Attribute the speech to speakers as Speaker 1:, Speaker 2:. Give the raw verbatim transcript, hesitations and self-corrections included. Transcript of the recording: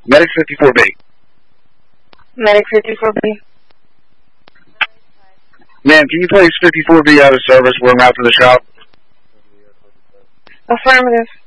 Speaker 1: Medic fifty-four B.
Speaker 2: Medic fifty-four B.
Speaker 1: Ma'am, can you place fifty-four B out of service? We're out to the shop.
Speaker 2: Affirmative.